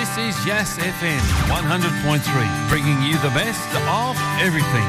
This is Yes FM 100.3, bringing you the best of everything.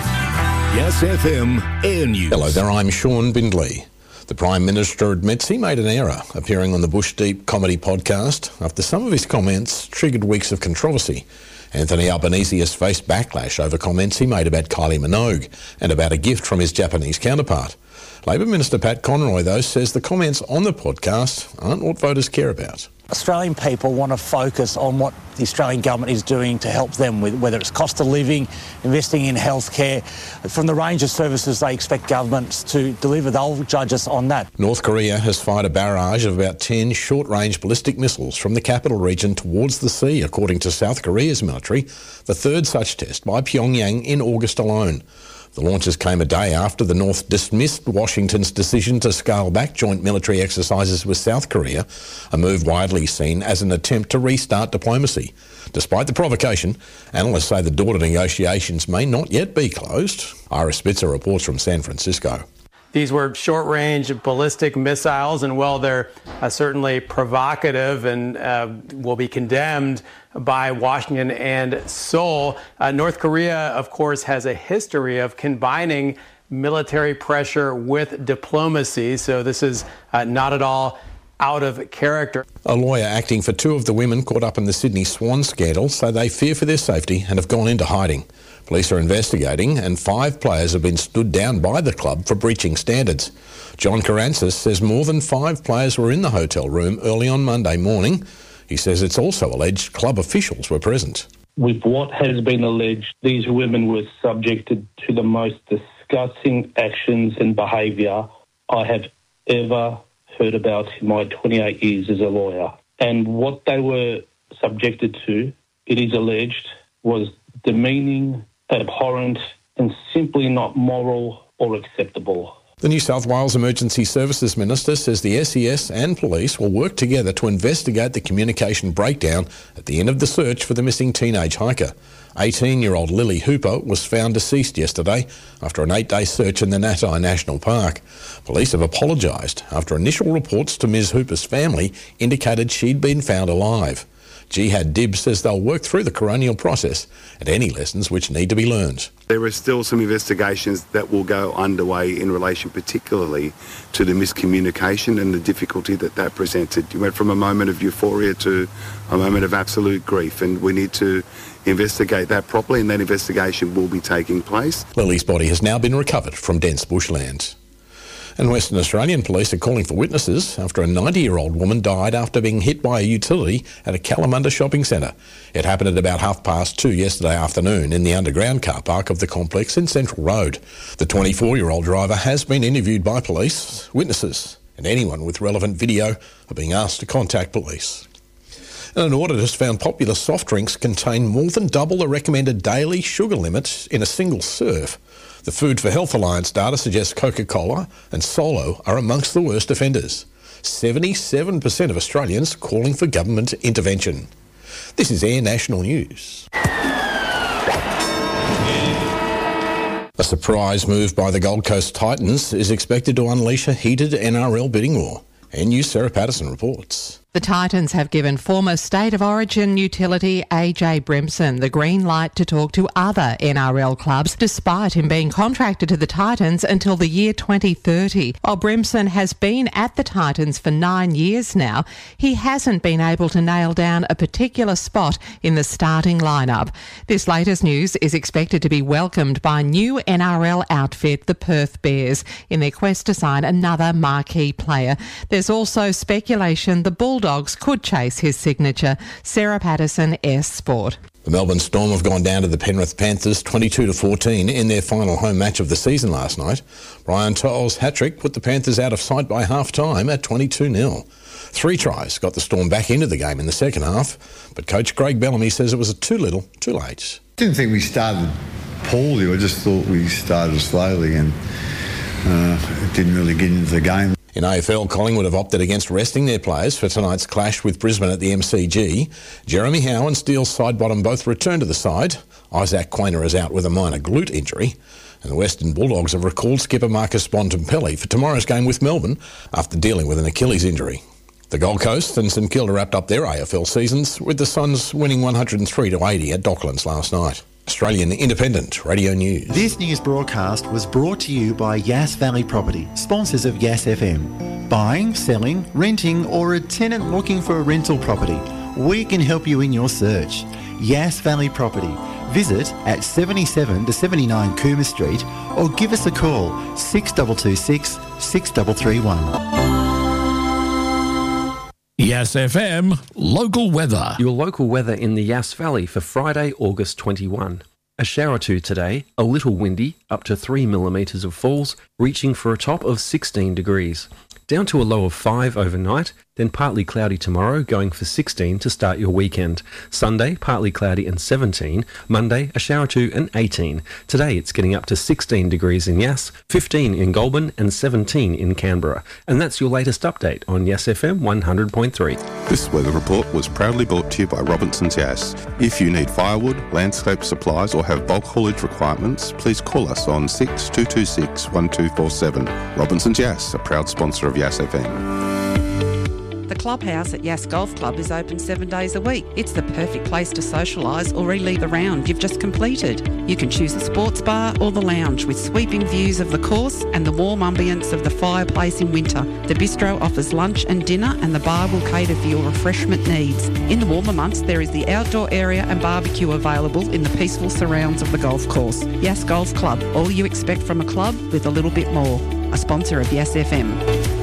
Yes FM Air News. Hello there, I'm Sean Bindley. The Prime Minister admits he made an error appearing on the Bush Deep comedy podcast after some of his comments triggered weeks of controversy. Anthony Albanese has faced backlash over comments he made about Kylie Minogue and about a gift from his Japanese counterpart. Labor Minister Pat Conroy, though, says the comments on the podcast aren't what voters care about. Australian people want to focus on what the Australian government is doing to help them with, whether it's cost of living, investing in healthcare. From the range of services they expect governments to deliver, they'll judge us on that. North Korea has fired a barrage of about 10 short-range ballistic missiles from the capital region towards the sea, according to South Korea's military, the third such test by Pyongyang in August alone. The launches came a day after the North dismissed Washington's decision to scale back joint military exercises with South Korea, a move widely seen as an attempt to restart diplomacy. Despite the provocation, analysts say the door to negotiations may not yet be closed. Ira Spitzer reports from San Francisco. These were short-range ballistic missiles, and while they're certainly provocative and will be condemned by Washington and Seoul, North Korea, of course, has a history of combining military pressure with diplomacy, so this is not at all out of character. A lawyer acting for two of the women caught up in the Sydney Swan scandal say they fear for their safety and have gone into hiding. Police are investigating and 5 players have been stood down by the club for breaching standards. John Karantzis says more than 5 players were in the hotel room early on Monday morning. He says it's also alleged club officials were present. With what has been alleged, these women were subjected to the most disgusting actions and behaviour I have ever heard about in my 28 years as a lawyer. And what they were subjected to, it is alleged, was demeaning, abhorrent and simply not moral or acceptable. The New South Wales Emergency Services Minister says the SES and police will work together to investigate the communication breakdown at the end of the search for the missing teenage hiker. 18-year-old Lily Hooper was found deceased yesterday after an 8-day search in the Natai National Park. Police have apologised after initial reports to Ms Hooper's family indicated she'd been found alive. Jihad Dib says they'll work through the coronial process and any lessons which need to be learned. There are still some investigations that will go underway in relation particularly to the miscommunication and the difficulty that presented. You went from a moment of euphoria to a moment of absolute grief, and we need to investigate that properly, and that investigation will be taking place. Lily's body has now been recovered from dense bushland. And Western Australian police are calling for witnesses after a 90-year-old woman died after being hit by a utility at a Kalamunda shopping centre. It happened at about 2:30 yesterday afternoon in the underground car park of the complex in Central Road. The 24-year-old driver has been interviewed by police. Witnesses and anyone with relevant video are being asked to contact police. And an audit has found popular soft drinks contain more than double the recommended daily sugar limit in a single serve. The Food for Health Alliance data suggests Coca-Cola and Solo are amongst the worst offenders. 77% of Australians calling for government intervention. This is Air National News. A surprise move by the Gold Coast Titans is expected to unleash a heated NRL bidding war. Air News' Sarah Patterson reports. The Titans have given former State of Origin utility AJ Brimson the green light to talk to other NRL clubs, despite him being contracted to the Titans until the year 2030. While Brimson has been at the Titans for 9 years now, he hasn't been able to nail down a particular spot in the starting lineup. This latest news is expected to be welcomed by new NRL outfit, the Perth Bears, in their quest to sign another marquee player. There's also speculation the Bulldogs could chase his signature. Sarah Patterson, S Sport. The Melbourne Storm have gone down to the Penrith Panthers 22-14 in their final home match of the season last night. Brian To'o's hat-trick put the Panthers out of sight by half-time at 22-0. 3 tries got the Storm back into the game in the second half, but coach Craig Bellamy says it was too little, too late. Didn't think we started poorly. I just thought we started slowly and it didn't really get into the game. In AFL, Collingwood have opted against resting their players for tonight's clash with Brisbane at the MCG. Jeremy Howe and Steele Sidebottom both return to the side. Isaac Quainer is out with a minor glute injury. And the Western Bulldogs have recalled skipper Marcus Bontempelli for tomorrow's game with Melbourne after dealing with an Achilles injury. The Gold Coast and St Kilda wrapped up their AFL seasons with the Suns winning 103-80 at Docklands last night. Australian Independent Radio News. This news broadcast was brought to you by Yass Valley Property, sponsors of Yass FM. Buying, selling, renting, or a tenant looking for a rental property, we can help you in your search. Yass Valley Property. Visit at 77 to 79 Cooma Street or give us a call 6226 6331. Yass FM local weather. Your local weather in the Yass Valley for Friday, August 21. A shower or two today, a little windy, up to 3 millimetres of falls, reaching for a top of 16 degrees. Down to a low of 5 overnight, then partly cloudy tomorrow, going for 16 to start your weekend. Sunday, partly cloudy and 17. Monday, a shower or two and 18. Today, it's getting up to 16 degrees in Yass, 15 in Goulburn and 17 in Canberra. And that's your latest update on Yass FM 100.3. This weather report was proudly brought to you by Robinson's Yass. If you need firewood, landscape supplies or have bulk haulage requirements, please call us on 6226 1247. Robinson's Yass, a proud sponsor of Yass FM. The clubhouse at Yass Golf Club is open 7 days a week. It's the perfect place to socialise or relive the round you've just completed. You can choose the sports bar or the lounge with sweeping views of the course and the warm ambience of the fireplace in winter. The bistro offers lunch and dinner and the bar will cater for your refreshment needs. In the warmer months, there is the outdoor area and barbecue available in the peaceful surrounds of the golf course. Yass Golf Club, all you expect from a club with a little bit more. A sponsor of Yass FM.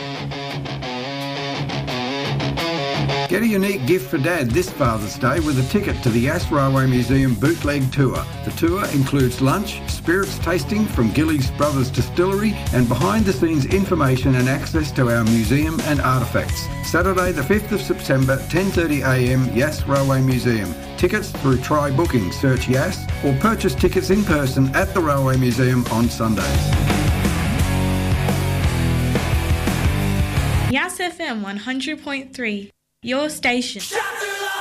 Get a unique gift for Dad this Father's Day with a ticket to the Yass Railway Museum Bootleg Tour. The tour includes lunch, spirits tasting from Gillies Brothers Distillery and behind-the-scenes information and access to our museum and artefacts. Saturday the 5th of September, 10:30am, Yass Railway Museum. Tickets through Try Booking, search Yass, or purchase tickets in person at the Railway Museum on Sundays. Yass FM 100.3. Your station.